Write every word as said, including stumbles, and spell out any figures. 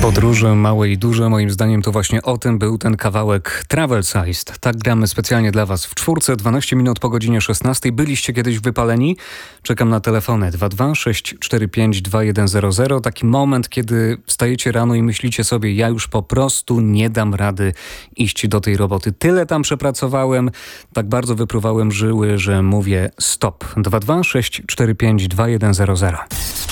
Podróże małe i duże, moim zdaniem to właśnie o tym był ten kawałek Travel Sized. Tak gramy specjalnie dla Was w czwórce, dwanaście minut po godzinie szesnastej. Byliście kiedyś wypaleni? Czekam na telefony dwa dwa sześć cztery pięć dwa jeden zero zero. Taki moment, kiedy wstajecie rano i myślicie sobie, ja już po prostu nie dam rady iść do tej roboty. Tyle tam przepracowałem, tak bardzo wypruwałem żyły, że mówię stop. dwa dwa sześć cztery pięć dwa jeden zero zero.